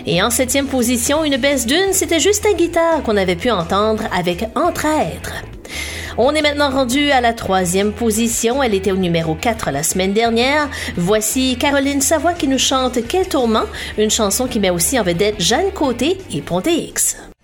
Et en 7e position, une baisse d'une, c'était Justin Guitare qu'on avait pu entendre avec Entraître. On est maintenant rendu à la 3e position. Elle était au numéro 4 la semaine dernière. Voici Caroline Savoie qui nous chante Quel tourment, une chanson qui met aussi en vedette Jeanne Côté et Ponté X.